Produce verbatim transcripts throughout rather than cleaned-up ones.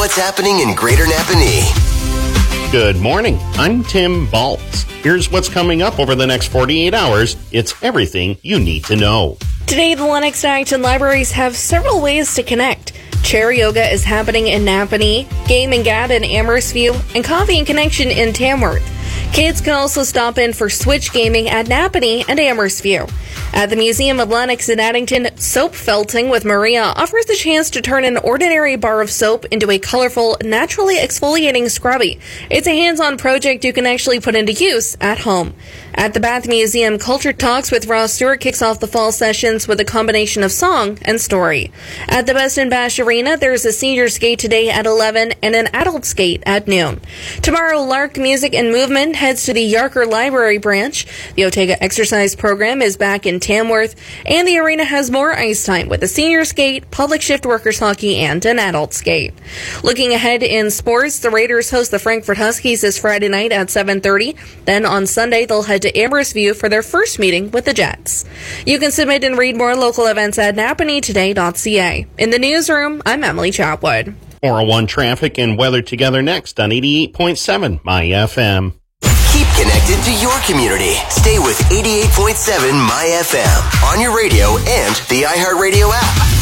what's happening in Greater Napanee. Good morning. I'm Tim Baltz. Here's what's coming up over the next forty-eight hours. It's everything you need to know. Today, the Lennox Acton Libraries have several ways to connect. Chair yoga is happening in Napanee, Game and Gad in Amherstview, and Coffee and Connection in Tamworth. Kids can also stop in for Switch Gaming at Napanee and Amherstview. At the Museum of Lennox in Addington, soap felting with Maria offers the chance to turn an ordinary bar of soap into a colorful, naturally exfoliating scrubby. It's a hands-on project you can actually put into use at home. At the Bath Museum, Culture Talks with Ross Stewart kicks off the fall sessions with a combination of song and story. At the Best in Bash Arena, there's a senior skate today at eleven and an adult skate at noon. Tomorrow, Lark Music and Movement heads to the Yarker Library branch. The Otega Exercise Program is back in Tamworth, and the arena has more ice time with a senior skate, public shift workers hockey, and an adult skate. Looking ahead in sports, the Raiders host the Frankfurt Huskies this Friday night at seven thirty. Then on Sunday, they'll head to Amherstview for their first meeting with the Jets. You can submit and read more local events at napanee today dot c a. In the newsroom, I'm Emily Chapwood. four oh one traffic and weather together next on eighty-eight point seven My F M. Keep connected to your community. Stay with eighty-eight point seven My F M on your radio and the iHeartRadio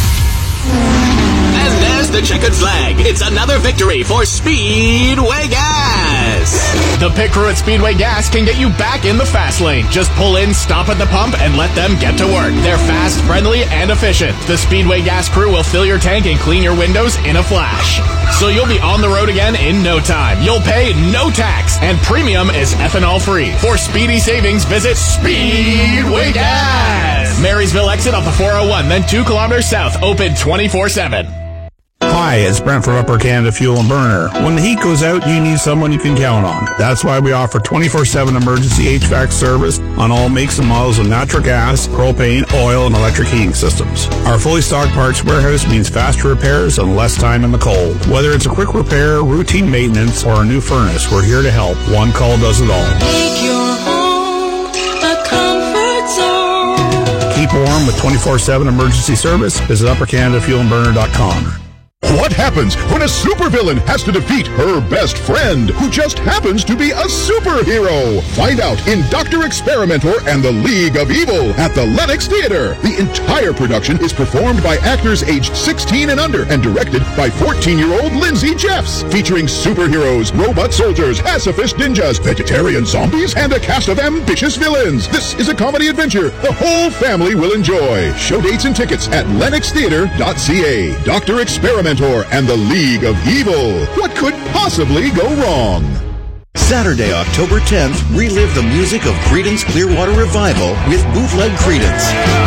app. And there's the checkered flag. It's another victory for Speedway Gas. The pit crew at Speedway Gas can get you back in the fast lane. Just pull in, stop at the pump, and let them get to work. They're fast, friendly, and efficient. The Speedway Gas crew will fill your tank and clean your windows in a flash. So you'll be on the road again in no time. You'll pay no tax, and premium is ethanol free. For speedy savings, visit Speedway Gas. Marysville exit off the four oh one, then two kilometers south, open twenty-four seven. Hi, it's Brent from Upper Canada Fuel and Burner. When the heat goes out, you need someone you can count on. That's why we offer twenty-four seven emergency H V A C service on all makes and models of natural gas, propane, oil, and electric heating systems. Our fully stocked parts warehouse means faster repairs and less time in the cold. Whether it's a quick repair, routine maintenance, or a new furnace, we're here to help. One call does it all. Make your home a comfort zone. Keep warm with twenty-four seven emergency service. Visit upper canada fuel and burner dot com. What happens when a supervillain has to defeat her best friend, who just happens to be a superhero? Find out in Doctor Experimenter and the League of Evil at the Lennox Theater. The entire production is performed by actors aged sixteen and under and directed by fourteen-year-old Lindsay Jeffs, featuring superheroes, robot soldiers, pacifist ninjas, vegetarian zombies, and a cast of ambitious villains. This is a comedy adventure the whole family will enjoy. Show dates and tickets at lennox theater dot c a. Doctor Experimenter and the League of Evil. What could possibly go wrong? Saturday, October tenth, relive the music of Creedence Clearwater Revival with Bootleg Creedence.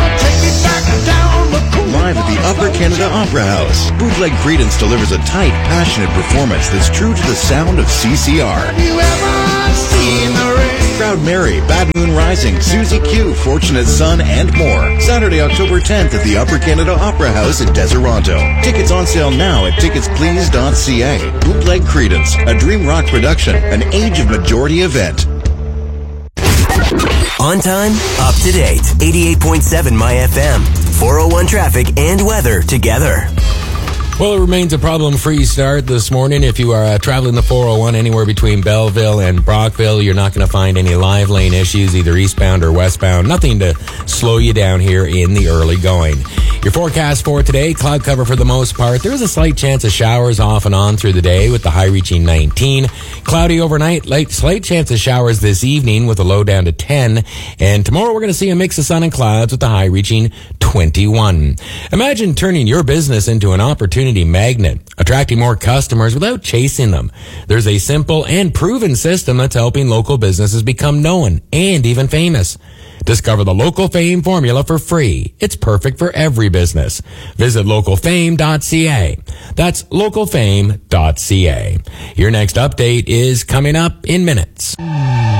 Live at the Upper Canada Opera House, Bootleg Creedence delivers a tight, passionate performance that's true to the sound of C C R. You ever seen the rain? Proud Mary, Bad Moon Rising, Susie Q, Fortunate Son, and more. Saturday, October tenth at the Upper Canada Opera House in Deseronto. Tickets on sale now at tickets please dot c a. Bootleg Creedence, a Dream Rock production, an Age of Majority event. On time, up to date. eighty-eight point seven My F M. four oh one traffic and weather together. Well, it remains a problem-free start this morning. If you are uh, traveling the four oh one anywhere between Belleville and Brockville, you're not going to find any live lane issues, either eastbound or westbound. Nothing to slow you down here in the early going. Your forecast for today, cloud cover for the most part. There is a slight chance of showers off and on through the day with the high reaching nineteen. Cloudy overnight, light, slight chance of showers this evening with a low down to ten. And tomorrow we're going to see a mix of sun and clouds with the high reaching twenty-one. Imagine turning your business into an opportunity magnet, attracting more customers without chasing them. There's a simple and proven system that's helping local businesses become known and even famous. Discover the Local Fame formula for free. It's perfect for every business. Visit local fame dot c a. That's local fame dot c a. Your next update is coming up in minutes.